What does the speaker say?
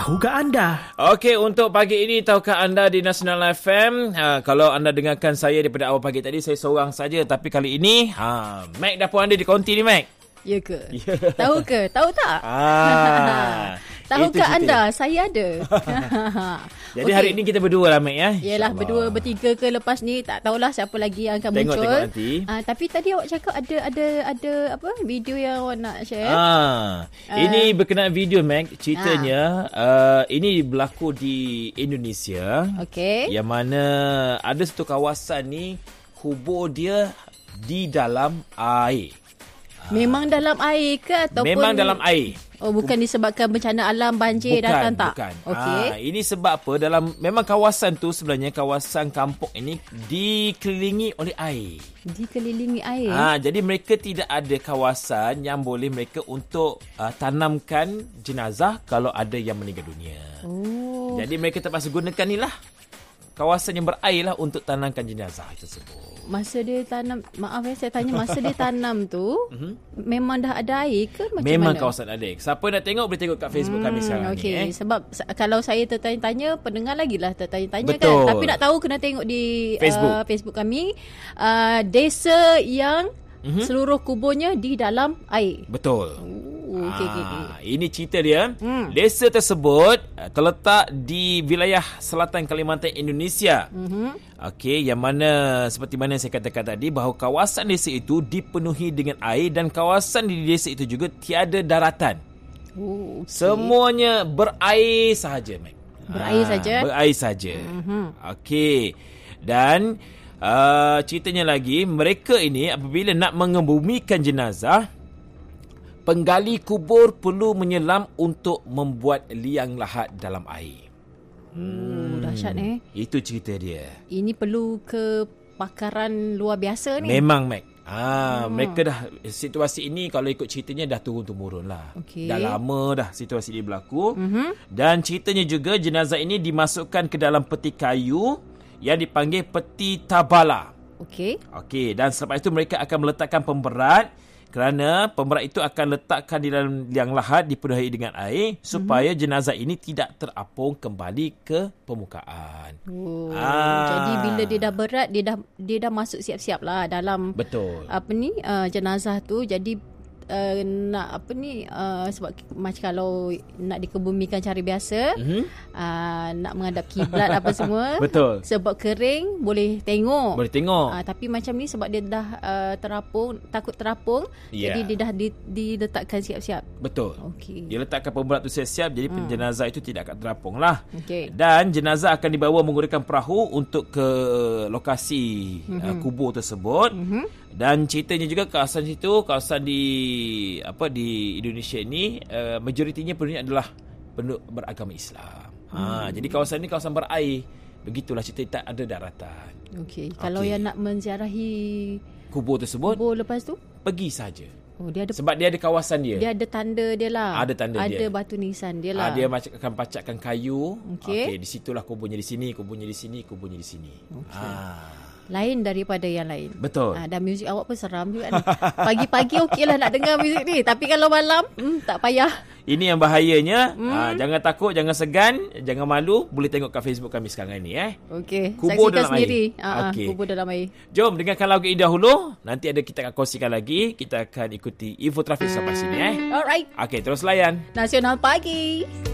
Tahukah anda? Okey, untuk pagi ini, tahukah anda di Nasional FM, kalau anda dengarkan saya daripada awal pagi tadi, saya seorang saja. Tapi kali ini, Mac dapur anda di konti ni, Mac. Ya ke? Tahu ke? Tahu tak? Tahukah anda? Saya ada. Jadi hari ini kita berdua lah, Mac, ya? Yelah, berdua, bertiga ke lepas ni. Tak tahulah siapa lagi yang akan muncul. Tengok nanti. Tapi tadi awak cakap ada apa video yang awak nak share? Ini berkenaan video, Mac. Ceritanya, ini berlaku di Indonesia. Okey. Yang mana ada satu kawasan ni, kubur dia di dalam air. Memang dalam air ke ataupun Memang dalam air. Oh, bukan disebabkan bencana alam, banjir datang tak? Bukan. Okey. Ini sebab apa? Memang kawasan tu sebenarnya, kawasan kampung ini dikelilingi oleh air. Dikelilingi air. Jadi mereka tidak ada kawasan yang boleh mereka untuk tanamkan jenazah kalau ada yang meninggal dunia. Oh. Jadi mereka terpaksa gunakan ni lah, kawasan yang berair lah untuk tanamkan jenazah tersebut. Masa dia tanam, maaf ya saya tanya, masa dia tanam tu memang dah ada air ke macam Memang mana? kawasan ada. Siapa nak tengok boleh tengok kat Facebook kami sekarang ni. Sebab kalau saya tertanya-tanya, pendengar lagi lah tertanya-tanya. Betul. Kan. Tapi nak tahu kena tengok di Facebook kami. Desa yang seluruh kuburnya di dalam air. Betul. Okay. Ini cerita dia. Desa tersebut terletak di wilayah selatan Kalimantan, Indonesia. Okey, yang mana seperti mana saya katakan tadi, bahawa kawasan desa itu dipenuhi dengan air dan kawasan di desa itu juga tiada daratan. Okay. Semuanya berair sahaja, Mac. Berair saja. Berair saja. Okey. Dan ceritanya lagi, mereka ini apabila nak mengebumikan jenazah, penggali kubur perlu menyelam untuk membuat liang lahat dalam air. Dahsyat Itu cerita dia. Ini perlu kepakaran luar biasa ni. Memang, Mac. Mereka dah, situasi ini kalau ikut ceritanya dah turun-temurun lah. Okay. Dah lama dah situasi ini berlaku. Dan ceritanya juga, jenazah ini dimasukkan ke dalam peti kayu yang dipanggil peti tabala. Okey, dan selepas itu mereka akan meletakkan pemberat, kerana pemberat itu akan letakkan di dalam liang lahat dipenuhi dengan air supaya jenazah ini tidak terapung kembali ke permukaan. Jadi bila dia dah berat, dia dah masuk siap-siap lah dalam jenazah tu. Jadi sebab macam kalau nak dikebumikan cara biasa, nak menghadap kiblat apa semua. Betul. Sebab kering boleh tengok. Tapi macam ni sebab dia dah terapung, takut terapung, jadi dia dah diletakkan siap-siap. Betul. Okay. Dia letakkan pemberat tu siap-siap, jadi jenazah itu tidak akan terapung lah. Okay. Dan jenazah akan dibawa menggunakan perahu untuk ke lokasi kubur tersebut. Dan ceritanya juga kawasan situ, kawasan di Indonesia ini, majoritinya penduduknya adalah penduduk beragama Islam. Jadi kawasan ini kawasan berair. Begitulah cerita, tak ada daratan. Okey. Kalau yang nak menziarahi kubur tersebut, lepas tu pergi saja. Sebab dia ada kawasan dia. Dia ada tanda dia lah. Ada tanda dia. Ada batu nisan dia lah. Dia akan pacakkan kayu. Okey. Di situlah kuburnya di sini, kuburnya di sini, kuburnya di sini. Lain daripada yang lain. Betul. Dan muzik awak pun seram juga ni. Pagi-pagi okey lah nak dengar muzik ni. Tapi kalau malam, tak payah. Ini yang bahayanya. Jangan takut, jangan segan, jangan malu. Boleh tengok kat Facebook kami sekarang ni. Okey. Kubur saksikan dalam sendiri. Air. Kubur dalam air. Jom dengarkan lagu ini dahulu. Nanti kita akan kongsikan lagi. Kita akan ikuti info trafik sampai sini. Alright. Okey, terus layan Nasional Pagi.